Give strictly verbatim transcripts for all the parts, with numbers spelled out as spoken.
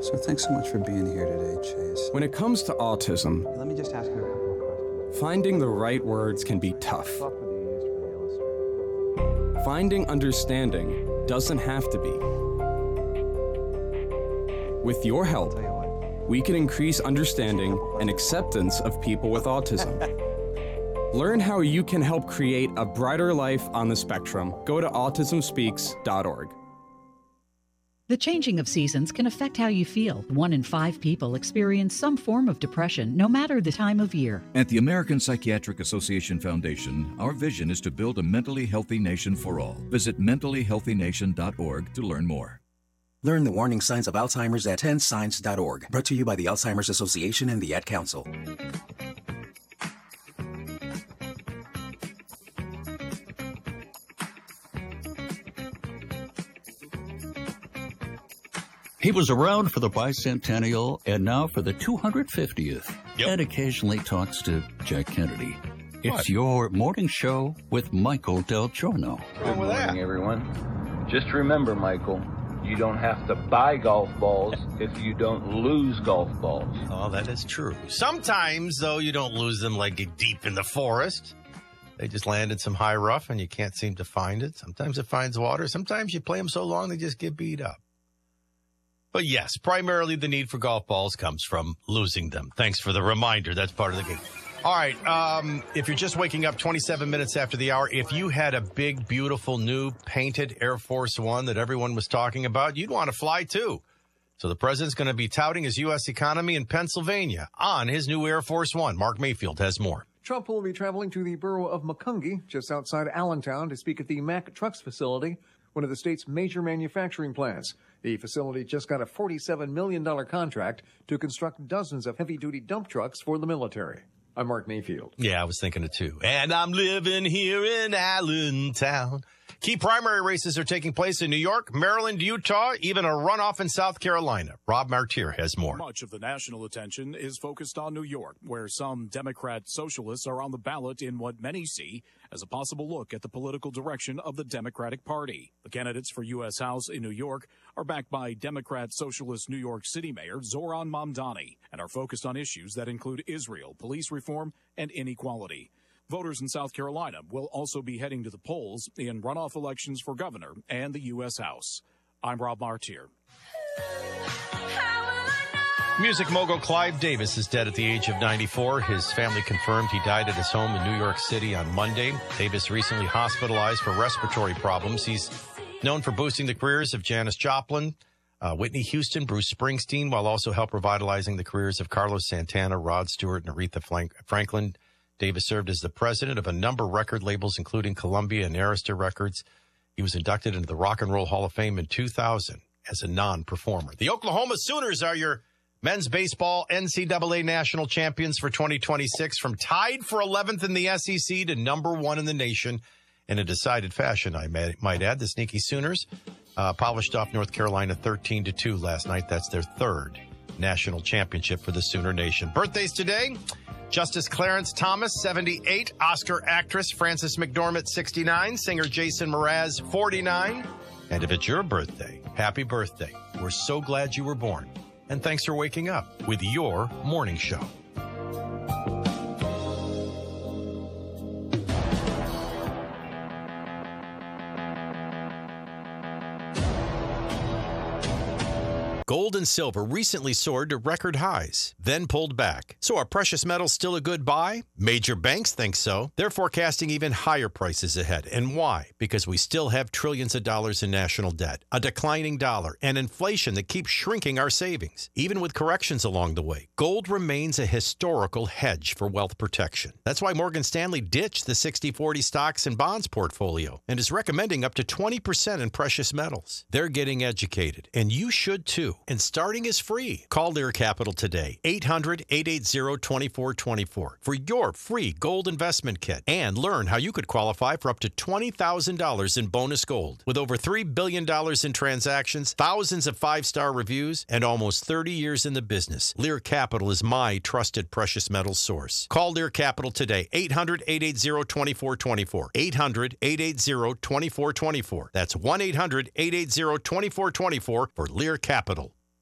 So thanks so much for being here today, Chase. When it comes to autism, Let me just ask you a couple of questions. finding the right words can be tough. What software do you use for the Illustrator? Finding understanding doesn't have to be. With your help, Tell you what. we can increase understanding and acceptance of people with autism. Learn how you can help create a brighter life on the spectrum. Go to autism speaks dot org. The changing of seasons can affect how you feel. One in five people experience some form of depression, no matter the time of year. At the American Psychiatric Association Foundation, our vision is to build a mentally healthy nation for all. Visit mentally healthy nation dot org to learn more. Learn the warning signs of Alzheimer's at ten signs dot org. Brought to you by the Alzheimer's Association and the Ad Council. He was around for the bicentennial and now for the two hundred fiftieth. Yep. And occasionally talks to Jack Kennedy. It's What? your morning show with Michael Del Giorno. Good morning, everyone. Just remember, Michael, you don't have to buy golf balls if you don't lose golf balls. Oh, that is true. Sometimes, though, you don't lose them like deep in the forest. They just land in some high rough and you can't seem to find it. Sometimes it finds water. Sometimes you play them so long they just get beat up. But yes, primarily the need for golf balls comes from losing them. Thanks for the reminder. That's part of the game. All right. Um, if you're just waking up twenty-seven minutes after the hour, if you had a big, beautiful, new painted Air Force One that everyone was talking about, you'd want to fly too. So the president's going to be touting his U S economy in Pennsylvania on his new Air Force One. Mark Mayfield has more. Trump will be traveling to the borough of Macungie, just outside Allentown, to speak at the Mack Trucks facility, one of the state's major manufacturing plants. The facility just got a forty-seven million dollars contract to construct dozens of heavy-duty dump trucks for the military. I'm Mark Mayfield. Yeah, I was thinking it too. And I'm living here in Allentown. Key primary races are taking place in New York, Maryland, Utah, even a runoff in South Carolina. Rob Martier has more. Much of the national attention is focused on New York, where some Democrat socialists are on the ballot in what many see as a possible look at the political direction of the Democratic Party. The candidates for U S House in New York are backed by Democrat Socialist New York City Mayor Zoran Mamdani and are focused on issues that include Israel, police reform, and inequality. Voters in South Carolina will also be heading to the polls in runoff elections for governor and the U S House. I'm Rob Martier. Music mogul Clive Davis is dead at the age of ninety-four. His family confirmed he died at his home in New York City on Monday. Davis recently hospitalized for respiratory problems. He's known for boosting the careers of Janis Joplin, uh, Whitney Houston, Bruce Springsteen, while also help revitalizing the careers of Carlos Santana, Rod Stewart, and Aretha Frank- Franklin. Davis served as the president of a number of record labels, including Columbia and Arista Records. He was inducted into the Rock and Roll Hall of Fame in two thousand as a non-performer. The Oklahoma Sooners are your men's baseball N C double A national champions for twenty twenty-six, from tied for eleventh in the S E C to number one in the nation in a decided fashion, I may, might add. The Sneaky Sooners uh, polished off North Carolina thirteen to two last night. That's their third national championship for the Sooner Nation. Birthdays today: Justice Clarence Thomas, seventy-eight. Oscar actress Frances McDormand, sixty-nine. Singer Jason Mraz, forty-nine. And if it's your birthday, happy birthday. We're so glad you were born. And thanks for waking up with your morning show. Gold and silver recently soared to record highs, then pulled back. So are precious metals still a good buy? Major banks think so. They're forecasting even higher prices ahead. And why? Because we still have trillions of dollars in national debt, a declining dollar, and inflation that keeps shrinking our savings. Even with corrections along the way, gold remains a historical hedge for wealth protection. That's why Morgan Stanley ditched the sixty forty stocks and bonds portfolio and is recommending up to twenty percent in precious metals. They're getting educated, and you should too. And starting is free. Call Lear Capital today, eight hundred, eight eight zero, two four two four, for your free gold investment kit, and learn how you could qualify for up to twenty thousand dollars in bonus gold. With over three billion dollars in transactions, thousands of five-star reviews, and almost thirty years in the business, Lear Capital is my trusted precious metals source. Call Lear Capital today, eight hundred, eight eight zero, two four two four, eight hundred, eight eight zero, two four two four. That's one eight hundred, eight eight zero, two four two four for Lear Capital.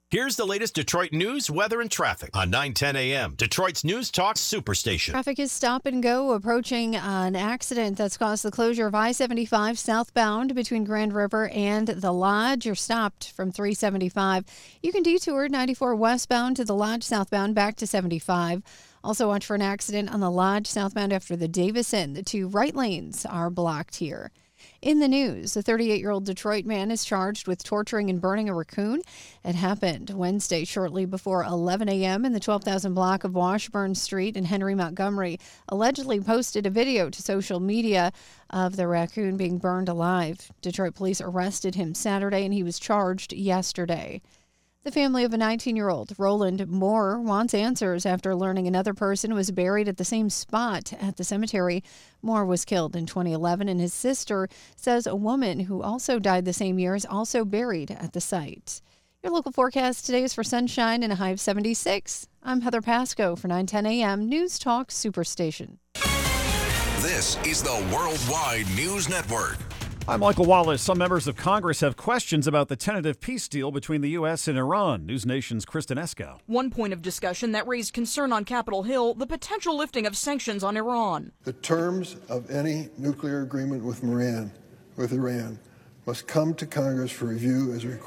Here's the latest Detroit news, weather, and traffic on nine ten a.m. Detroit's News Talk Superstation. Traffic is stop and go approaching an accident that's caused the closure of I seventy-five southbound between Grand River and the Lodge. You're stopped from three seventy-five. You can detour ninety-four westbound to the Lodge southbound back to seventy-five. Also watch for an accident on the Lodge southbound after the Davison. The two right lanes are blocked here. In the news, a thirty-eight-year-old Detroit man is charged with torturing and burning a raccoon. It happened Wednesday shortly before eleven a.m. in the twelve thousand block of Washburn Street in Henry, Montgomery. Allegedly posted a video to social media of the raccoon being burned alive. Detroit police arrested him Saturday, and he was charged yesterday. The family of a nineteen-year-old, Roland Moore, wants answers after learning another person was buried at the same spot at the cemetery. Moore was killed in twenty eleven, and his sister says a woman who also died the same year is also buried at the site. Your local forecast today is for sunshine and a high of seventy-six. I'm Heather Pasco for nine ten a.m. News Talk Superstation. This is the Worldwide News Network. I'm Michael Wallace. Some members of Congress have questions about the tentative peace deal between the U S and Iran. News Nation's Kristen Eskow. One point of discussion that raised concern on Capitol Hill, the potential lifting of sanctions on Iran. The terms of any nuclear agreement with Iran, with Iran must come to Congress for review as required.